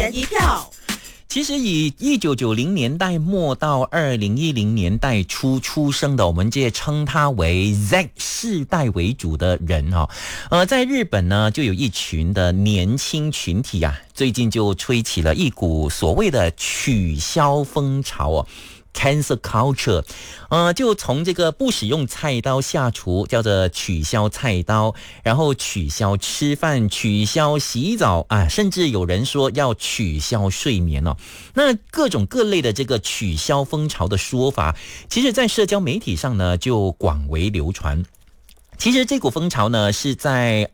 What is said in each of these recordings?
人一票。 其实以1990年代末到2010年代初出生的，我们就称他为 Z 世代为主的人在日本呢，就有一群的年轻群体啊，最近就吹起了一股所谓的取消风潮Cancel culture， 就从这个不使用菜刀下厨，叫做取消菜刀，然后取消吃饭，取消洗澡啊，甚至有人说要取消睡眠那各种各类的这个取消风潮的说法，其实在社交媒体上呢就广为流传。其实这股风潮呢是在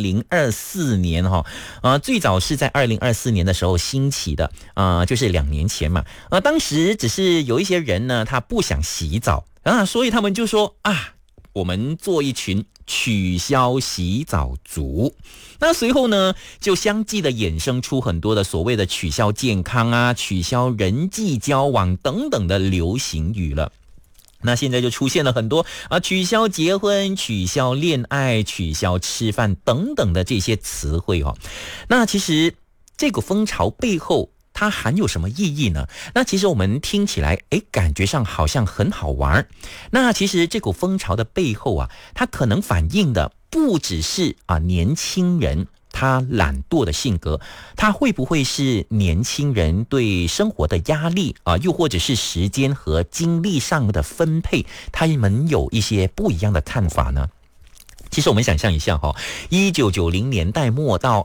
2024年最早是在2024年的时候兴起的就是2年前嘛。当时只是有一些人呢他不想洗澡所以他们就说我们做一群取消洗澡族。那随后呢就相继的衍生出很多的所谓的取消健康取消人际交往等等的流行语了。那现在就出现了很多取消结婚、取消恋爱、取消吃饭等等的这些词汇那其实这个风潮背后它含有什么意义呢？那其实我们听起来感觉上好像很好玩。那其实这股风潮的背后它可能反映的不只是年轻人他懒惰的性格，他会不会是年轻人对生活的压力又或者是时间和精力上的分配，他们有一些不一样的看法呢？其实我们想象一下1990年代末到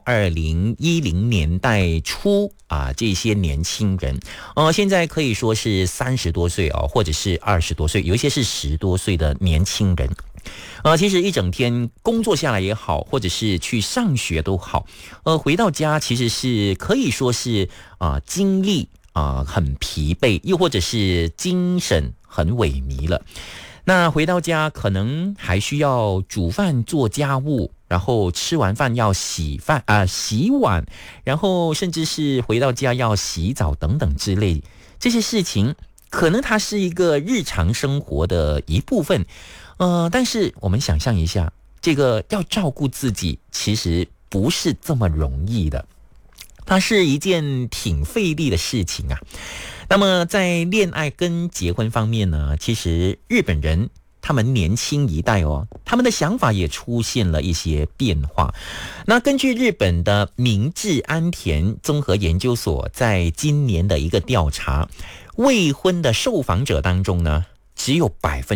2010年代初这些年轻人现在可以说是30多岁或者是20多岁，有一些是10多岁的年轻人其实一整天工作下来也好，或者是去上学都好回到家其实是可以说是精力很疲惫，又或者是精神很萎靡了。那回到家可能还需要煮饭做家务，然后吃完饭要洗碗，然后甚至是回到家要洗澡等等之类，这些事情可能它是一个日常生活的一部分但是我们想象一下，这个要照顾自己其实不是这么容易的，它是一件挺费力的事情那么在恋爱跟结婚方面呢，其实日本人他们年轻一代他们的想法也出现了一些变化。那根据日本的明治安田综合研究所在今年的一个调查，未婚的受访者当中呢，只有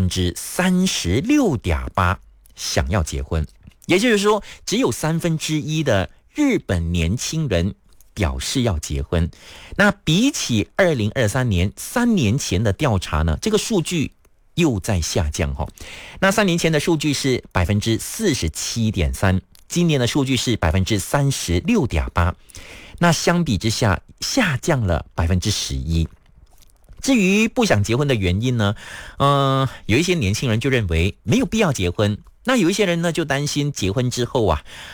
36.8% 想要结婚，也就是说只有1/3的日本年轻人表示要结婚。那比起2023年3年前的调查呢，这个数据又在下降那3年前的数据是 47.3%， 今年的数据是 36.8%， 那相比之下下降了 11%。至于不想结婚的原因呢，有一些年轻人就认为没有必要结婚，那有一些人呢就担心结婚之后